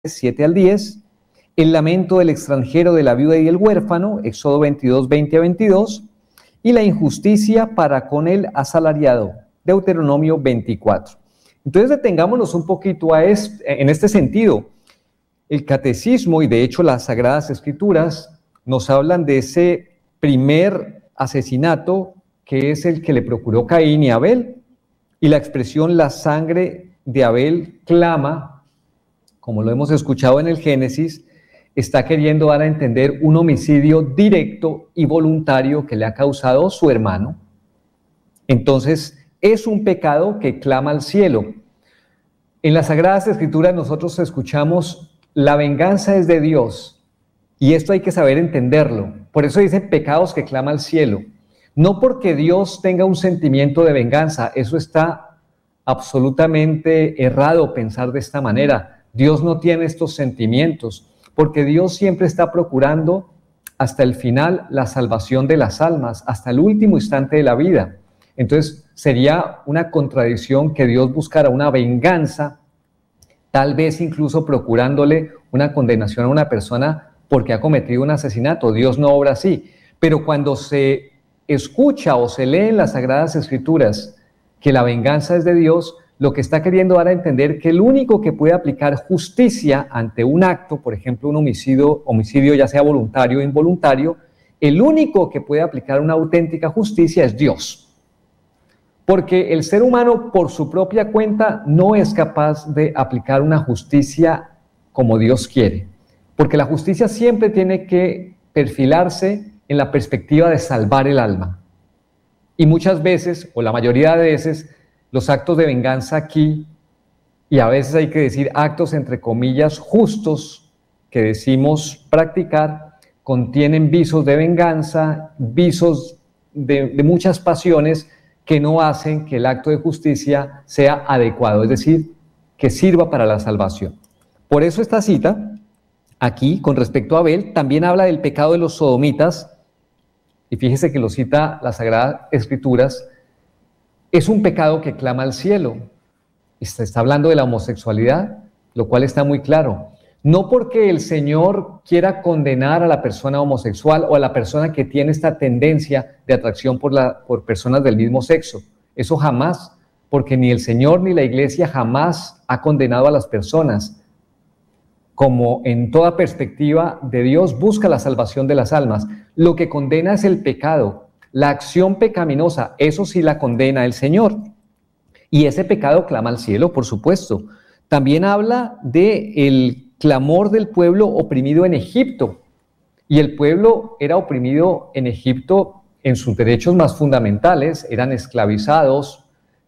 7 al 10, el lamento del extranjero, de la viuda y del huérfano, Éxodo 22, 20 a 22, y la injusticia para con el asalariado, Deuteronomio 24. Entonces detengámonos un poquito en este sentido. El catecismo y de hecho las Sagradas Escrituras nos hablan de ese primer asesinato que es el que le procuró Caín y Abel, y la expresión la sangre de Abel clama, como lo hemos escuchado en el Génesis, está queriendo dar a entender un homicidio directo y voluntario que le ha causado su hermano. Entonces, es un pecado que clama al cielo. En las Sagradas Escrituras nosotros escuchamos, la venganza es de Dios, y esto hay que saber entenderlo. Por eso dice pecados que clama al cielo. No porque Dios tenga un sentimiento de venganza, eso está absolutamente errado pensar de esta manera. Dios no tiene estos sentimientos, porque Dios siempre está procurando hasta el final la salvación de las almas, hasta el último instante de la vida. Entonces sería una contradicción que Dios buscara una venganza, tal vez incluso procurándole una condenación a una persona porque ha cometido un asesinato. Dios no obra así. Pero cuando se escucha o se lee en las Sagradas Escrituras que la venganza es de Dios, lo que está queriendo dar a entender que el único que puede aplicar justicia ante un acto, por ejemplo un homicidio ya sea voluntario o involuntario, el único que puede aplicar una auténtica justicia es Dios. Porque el ser humano por su propia cuenta no es capaz de aplicar una justicia como Dios quiere. Porque la justicia siempre tiene que perfilarse en la perspectiva de salvar el alma. Y muchas veces, o la mayoría de veces, los actos de venganza aquí, y a veces hay que decir actos entre comillas justos que decimos practicar, contienen visos de venganza, visos de muchas pasiones que no hacen que el acto de justicia sea adecuado, es decir, que sirva para la salvación. Por eso esta cita, aquí, con respecto a Abel, también habla del pecado de los sodomitas, y fíjese que lo cita las Sagradas Escrituras. Es un pecado que clama al cielo. Está hablando de la homosexualidad, lo cual está muy claro. No porque el Señor quiera condenar a la persona homosexual o a la persona que tiene esta tendencia de atracción por personas del mismo sexo. Eso jamás, porque ni el Señor ni la Iglesia jamás ha condenado a las personas. Como en toda perspectiva de Dios busca la salvación de las almas. Lo que condena es el pecado. La acción pecaminosa, eso sí la condena el Señor. Y ese pecado clama al cielo, por supuesto. También habla del clamor del pueblo oprimido en Egipto. Y el pueblo era oprimido en Egipto en sus derechos más fundamentales. Eran esclavizados,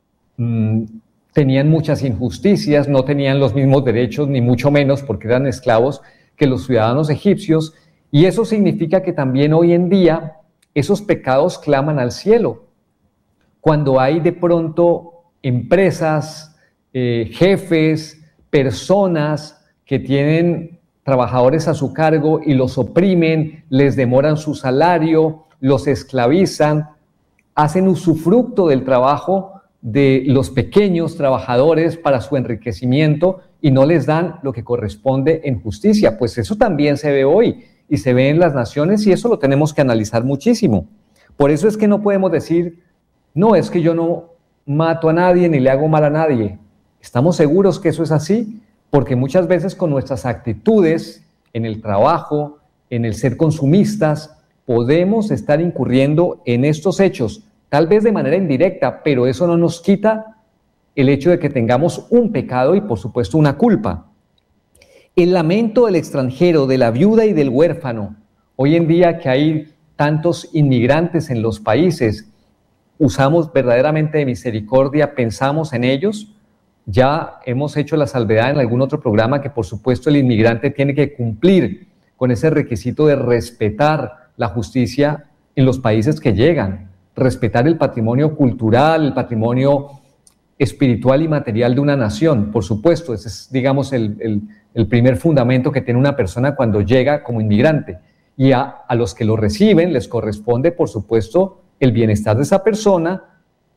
tenían muchas injusticias, no tenían los mismos derechos, ni mucho menos, porque eran esclavos, que los ciudadanos egipcios. Y eso significa que también hoy en día esos pecados claman al cielo. Cuando hay de pronto empresas, jefes, personas que tienen trabajadores a su cargo y los oprimen, les demoran su salario, los esclavizan, hacen usufructo del trabajo de los pequeños trabajadores para su enriquecimiento y no les dan lo que corresponde en justicia. Pues eso también se ve hoy. Y se ve en las naciones y eso lo tenemos que analizar muchísimo. Por eso es que no podemos decir, no, es que yo no mato a nadie ni le hago mal a nadie. ¿Estamos seguros que eso es así? Porque muchas veces con nuestras actitudes en el trabajo, en el ser consumistas, podemos estar incurriendo en estos hechos, tal vez de manera indirecta, pero eso no nos quita el hecho de que tengamos un pecado y por supuesto una culpa. El lamento del extranjero, de la viuda y del huérfano. Hoy en día que hay tantos inmigrantes en los países, usamos verdaderamente de misericordia, pensamos en ellos. Ya hemos hecho la salvedad en algún otro programa que por supuesto el inmigrante tiene que cumplir con ese requisito de respetar la justicia en los países que llegan, respetar el patrimonio cultural, el patrimonio espiritual y material de una nación. Por supuesto, ese es, digamos, el primer fundamento que tiene una persona cuando llega como inmigrante. Y a los que lo reciben les corresponde, por supuesto, el bienestar de esa persona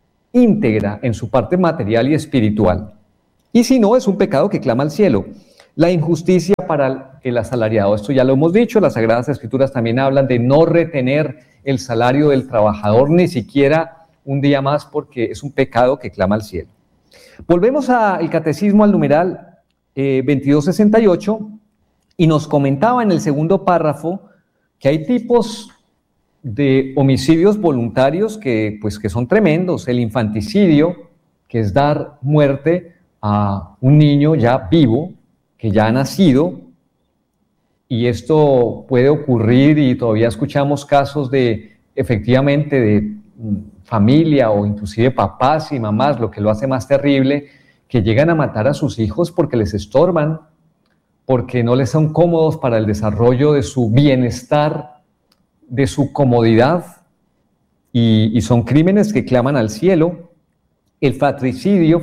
íntegra en su parte material y espiritual. Y si no, es un pecado que clama al cielo. La injusticia para el asalariado, esto ya lo hemos dicho, las Sagradas Escrituras también hablan de no retener el salario del trabajador ni siquiera un día más porque es un pecado que clama al cielo. Volvemos al Catecismo, al numeral 2268, y nos comentaba en el segundo párrafo que hay tipos de homicidios voluntarios que son tremendos. El infanticidio, que es dar muerte a un niño ya vivo, que ya ha nacido, y esto puede ocurrir y todavía escuchamos casos de, efectivamente, de familia o inclusive papás y mamás, lo que lo hace más terrible, que llegan a matar a sus hijos porque les estorban, porque no les son cómodos para el desarrollo de su bienestar, de su comodidad, y son crímenes que claman al cielo. El fratricidio,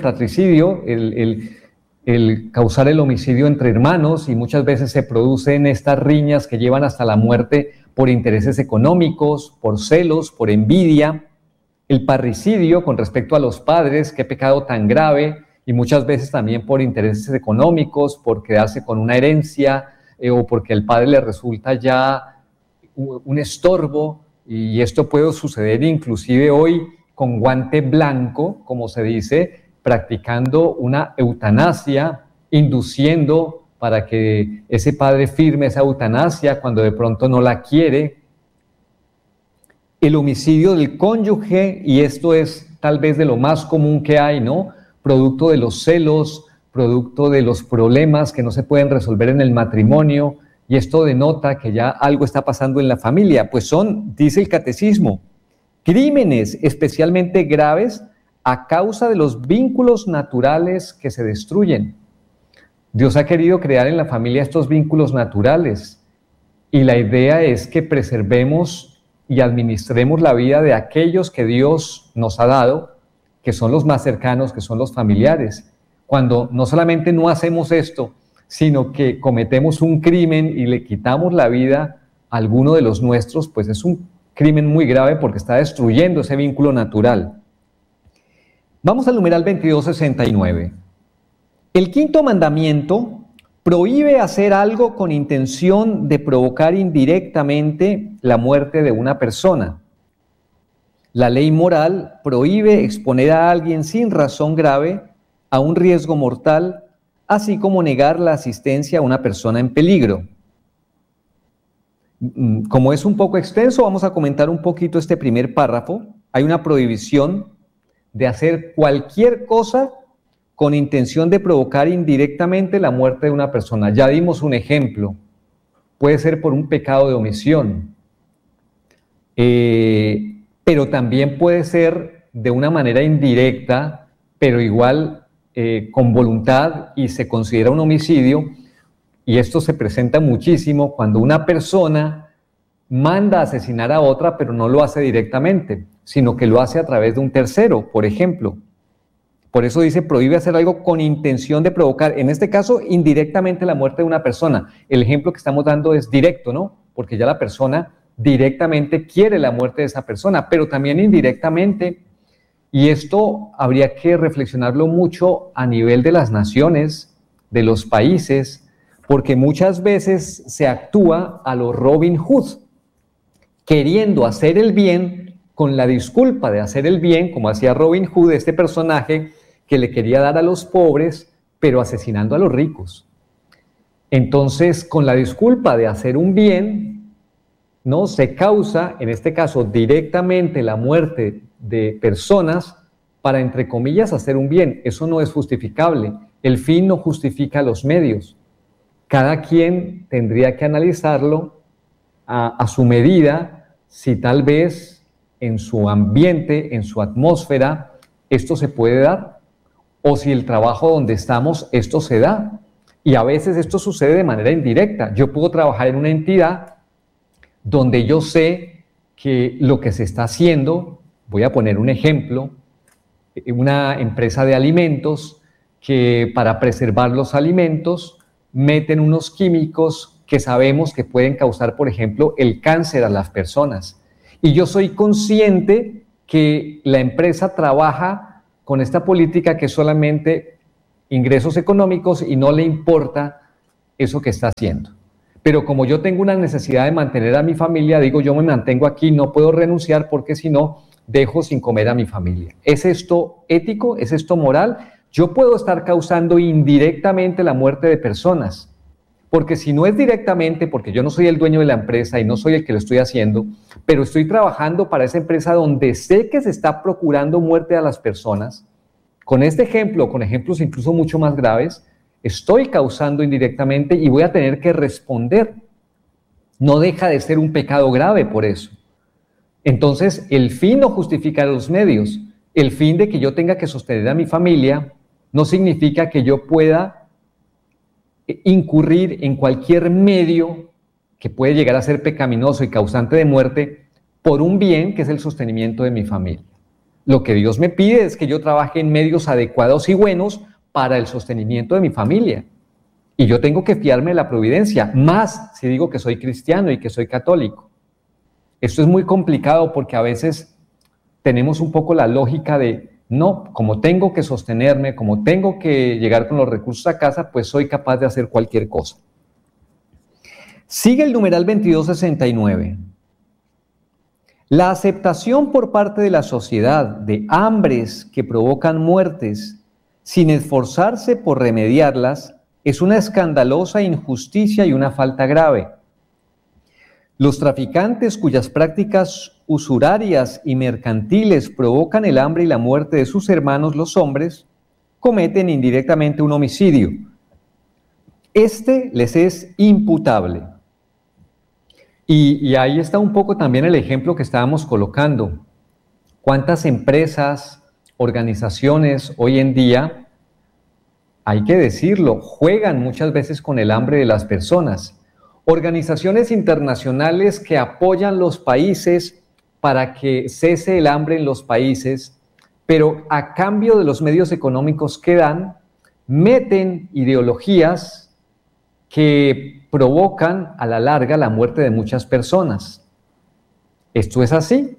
el causar el homicidio entre hermanos, y muchas veces se producen estas riñas que llevan hasta la muerte por intereses económicos, por celos, por envidia. El parricidio con respecto a los padres, qué pecado tan grave, y muchas veces también por intereses económicos, por quedarse con una herencia, o porque el padre le resulta ya un estorbo, y esto puede suceder inclusive hoy con guante blanco, como se dice, practicando una eutanasia, induciendo para que ese padre firme esa eutanasia cuando de pronto no la quiere. El homicidio del cónyuge, y esto es tal vez de lo más común que hay, ¿no? Producto de los celos, producto de los problemas que no se pueden resolver en el matrimonio, y esto denota que ya algo está pasando en la familia. Pues son, dice el Catecismo, crímenes especialmente graves a causa de los vínculos naturales que se destruyen. Dios ha querido crear en la familia estos vínculos naturales, y la idea es que preservemos y administremos la vida de aquellos que Dios nos ha dado, que son los más cercanos, que son los familiares. Cuando no solamente no hacemos esto, sino que cometemos un crimen y le quitamos la vida a alguno de los nuestros, pues es un crimen muy grave porque está destruyendo ese vínculo natural. Vamos al numeral 2269. El quinto mandamiento prohíbe hacer algo con intención de provocar indirectamente la muerte de una persona. La ley moral prohíbe exponer a alguien sin razón grave a un riesgo mortal, así como negar la asistencia a una persona en peligro. Como es un poco extenso, vamos a comentar un poquito este primer párrafo. Hay una prohibición de hacer cualquier cosa con intención de provocar indirectamente la muerte de una persona. Ya dimos un ejemplo. Puede ser por un pecado de omisión, pero también puede ser de una manera indirecta, pero igual con voluntad, y se considera un homicidio. Y esto se presenta muchísimo cuando una persona manda a asesinar a otra, pero no lo hace directamente, sino que lo hace a través de un tercero, por ejemplo. Por eso dice, prohíbe hacer algo con intención de provocar, en este caso, indirectamente la muerte de una persona. El ejemplo que estamos dando es directo, ¿no? Porque ya la persona directamente quiere la muerte de esa persona, pero también indirectamente. Y esto habría que reflexionarlo mucho a nivel de las naciones, de los países, porque muchas veces se actúa a lo Robin Hood, queriendo hacer el bien con la disculpa de hacer el bien, como hacía Robin Hood, este personaje que le quería dar a los pobres, pero asesinando a los ricos. Entonces, con la disculpa de hacer un bien, ¿no? Se causa, en este caso, directamente la muerte de personas para, entre comillas, hacer un bien. Eso no es justificable. El fin no justifica los medios. Cada quien tendría que analizarlo a su medida, si tal vez en su ambiente, en su atmósfera, esto se puede dar, o si el trabajo donde estamos, esto se da. Y a veces esto sucede de manera indirecta. Yo puedo trabajar en una entidad donde yo sé que lo que se está haciendo, voy a poner un ejemplo, una empresa de alimentos que para preservar los alimentos meten unos químicos que sabemos que pueden causar, por ejemplo, el cáncer a las personas. Y yo soy consciente que la empresa trabaja con esta política que es solamente ingresos económicos y no le importa eso que está haciendo. Pero como yo tengo una necesidad de mantener a mi familia, digo, yo me mantengo aquí, no puedo renunciar porque si no, dejo sin comer a mi familia. ¿Es esto ético? ¿Es esto moral? Yo puedo estar causando indirectamente la muerte de personas, porque si no es directamente, porque yo no soy el dueño de la empresa y no soy el que lo estoy haciendo, pero estoy trabajando para esa empresa donde sé que se está procurando muerte a las personas, con este ejemplo, con ejemplos incluso mucho más graves, estoy causando indirectamente y voy a tener que responder. No deja de ser un pecado grave por eso. Entonces, el fin no justifica los medios. El fin de que yo tenga que sostener a mi familia no significa que yo pueda incurrir en cualquier medio que puede llegar a ser pecaminoso y causante de muerte por un bien que es el sostenimiento de mi familia. Lo que Dios me pide es que yo trabaje en medios adecuados y buenos para el sostenimiento de mi familia. Y yo tengo que fiarme de la providencia, más si digo que soy cristiano y que soy católico. Esto es muy complicado porque a veces tenemos un poco la lógica de, no, como tengo que sostenerme, como tengo que llegar con los recursos a casa, pues soy capaz de hacer cualquier cosa. Sigue el numeral 2269. La aceptación por parte de la sociedad de hambres que provocan muertes sin esforzarse por remediarlas es una escandalosa injusticia y una falta grave. Los traficantes cuyas prácticas usurarias y mercantiles provocan el hambre y la muerte de sus hermanos los hombres, cometen indirectamente un homicidio. Este les es imputable. Y ahí está un poco también el ejemplo que estábamos colocando. ¿Cuántas empresas, organizaciones hoy en día, hay que decirlo, juegan muchas veces con el hambre de las personas? Organizaciones internacionales que apoyan los países para que cese el hambre en los países, pero a cambio de los medios económicos que dan, meten ideologías que provocan a la larga la muerte de muchas personas. Esto es así.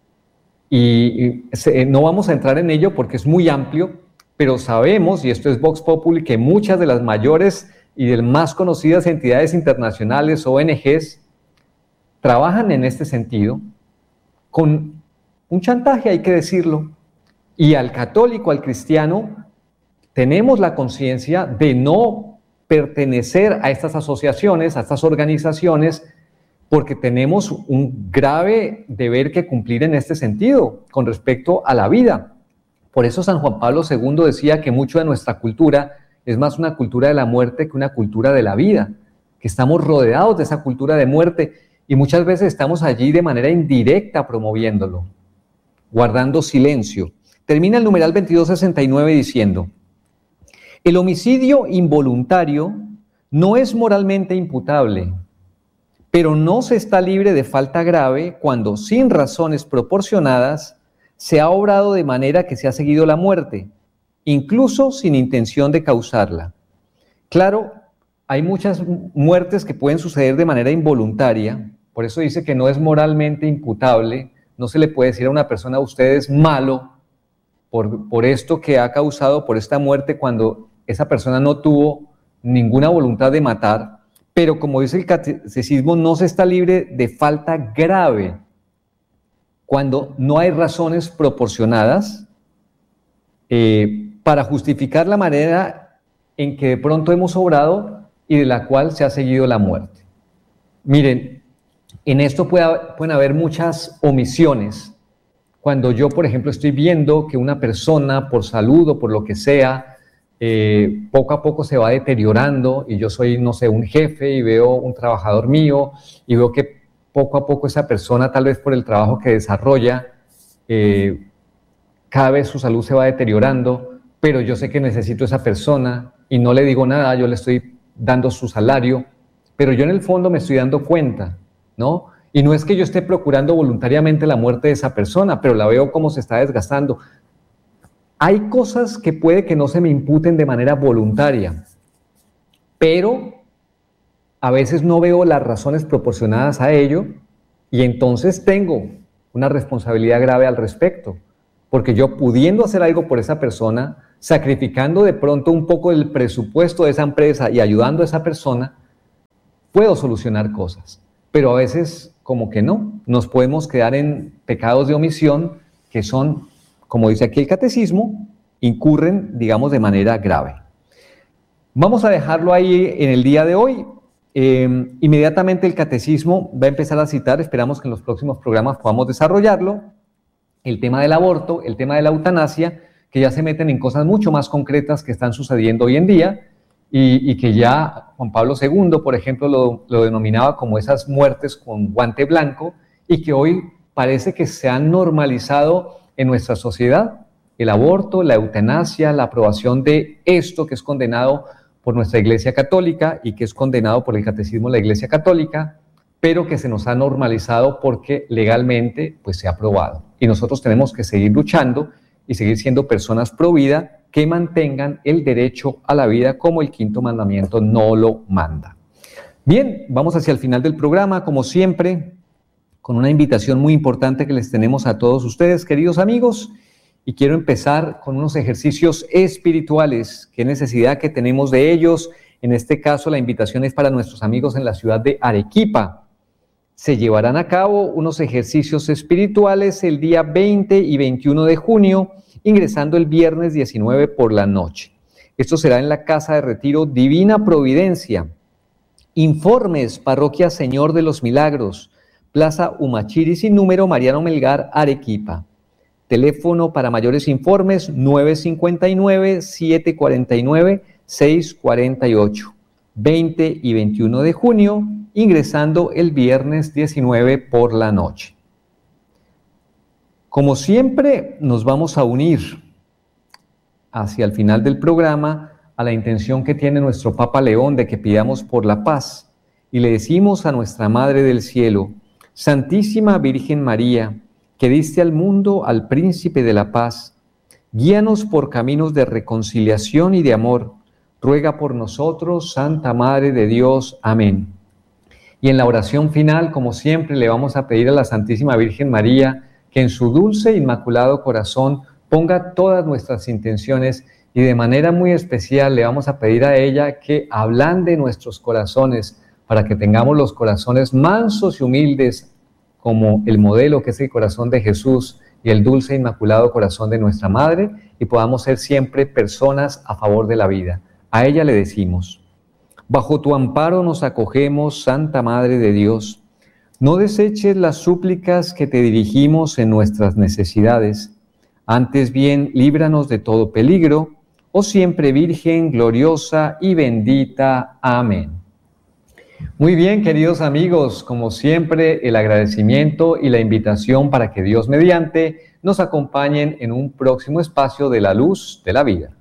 Y no vamos a entrar en ello porque es muy amplio, pero sabemos, y esto es Vox Populi, que muchas de las mayores y de las más conocidas entidades internacionales, ONGs, trabajan en este sentido, con un chantaje, hay que decirlo, y al católico, al cristiano, tenemos la conciencia de no pertenecer a estas asociaciones, a estas organizaciones, porque tenemos un grave deber que cumplir en este sentido, con respecto a la vida. Por eso San Juan Pablo II decía que mucho de nuestra cultura es más una cultura de la muerte que una cultura de la vida, que estamos rodeados de esa cultura de muerte y muchas veces estamos allí de manera indirecta promoviéndolo, guardando silencio. Termina el numeral 2269 diciendo: el homicidio involuntario no es moralmente imputable, pero no se está libre de falta grave cuando, sin razones proporcionadas, se ha obrado de manera que se ha seguido la muerte, incluso sin intención de causarla. Claro, hay muchas muertes que pueden suceder de manera involuntaria, por eso dice que no es moralmente imputable, no se le puede decir a una persona, usted es malo por esto que ha causado, por esta muerte, cuando esa persona no tuvo ninguna voluntad de matar, pero como dice el catecismo, no se está libre de falta grave cuando no hay razones proporcionadas para justificar la manera en que de pronto hemos obrado y de la cual se ha seguido la muerte. Miren, en esto pueden haber muchas omisiones. Cuando yo, por ejemplo, estoy viendo que una persona, por salud o por lo que sea, poco a poco se va deteriorando y yo soy, no sé, un jefe y veo un trabajador mío y veo que poco a poco esa persona, tal vez por el trabajo que desarrolla, cada vez su salud se va deteriorando, pero yo sé que necesito a esa persona y no le digo nada, yo le estoy dando su salario, pero yo en el fondo me estoy dando cuenta, ¿no? Y no es que yo esté procurando voluntariamente la muerte de esa persona, pero la veo como se está desgastando. Hay cosas que puede que no se me imputen de manera voluntaria, pero a veces no veo las razones proporcionadas a ello y entonces tengo una responsabilidad grave al respecto, porque yo pudiendo hacer algo por esa persona, sacrificando de pronto un poco el presupuesto de esa empresa y ayudando a esa persona, puedo solucionar cosas. Pero a veces como que no, nos podemos quedar en pecados de omisión que son, como dice aquí el catecismo, incurren, digamos, de manera grave. Vamos a dejarlo ahí en el día de hoy. Inmediatamente el catecismo va a empezar a citar, esperamos que en los próximos programas podamos desarrollarlo, el tema del aborto, el tema de la eutanasia, que ya se meten en cosas mucho más concretas que están sucediendo hoy en día y que ya Juan Pablo II, por ejemplo, lo denominaba como esas muertes con guante blanco y que hoy parece que se han normalizado en nuestra sociedad. El aborto, la eutanasia, la aprobación de esto que es condenado por nuestra Iglesia Católica y que es condenado por el Catecismo de la Iglesia Católica, pero que se nos ha normalizado porque legalmente pues se ha aprobado. Y nosotros tenemos que seguir luchando y seguir siendo personas pro vida que mantengan el derecho a la vida como el quinto mandamiento no lo manda. Bien, vamos hacia el final del programa, como siempre, con una invitación muy importante que les tenemos a todos ustedes, queridos amigos, y quiero empezar con unos ejercicios espirituales. Qué necesidad que tenemos de ellos. En este caso, la invitación es para nuestros amigos en la ciudad de Arequipa. Se llevarán a cabo unos ejercicios espirituales el día 20 y 21 de junio, ingresando el viernes 19 por la noche. Esto será en la Casa de Retiro Divina Providencia. Informes, Parroquia Señor de los Milagros, Plaza Humachiri sin número, Mariano Melgar, Arequipa. Teléfono para mayores informes 959-749-648. 20 y 21 de junio, ingresando el viernes 19 por la noche. Como siempre, nos vamos a unir hacia el final del programa a la intención que tiene nuestro Papa León de que pidamos por la paz y le decimos a nuestra Madre del Cielo: Santísima Virgen María, que diste al mundo al Príncipe de la Paz, guíanos por caminos de reconciliación y de amor. Ruega por nosotros, Santa Madre de Dios. Amén. Y en la oración final, como siempre, le vamos a pedir a la Santísima Virgen María que en su dulce e inmaculado corazón ponga todas nuestras intenciones y de manera muy especial le vamos a pedir a ella que ablande nuestros corazones para que tengamos los corazones mansos y humildes como el modelo que es el corazón de Jesús y el dulce e inmaculado corazón de nuestra Madre, y podamos ser siempre personas a favor de la vida. A ella le decimos: bajo tu amparo nos acogemos, Santa Madre de Dios. No deseches las súplicas que te dirigimos en nuestras necesidades. Antes bien, líbranos de todo peligro, oh siempre Virgen, gloriosa y bendita. Amén. Muy bien, queridos amigos, como siempre, el agradecimiento y la invitación para que Dios mediante nos acompañen en un próximo espacio de la luz de la vida.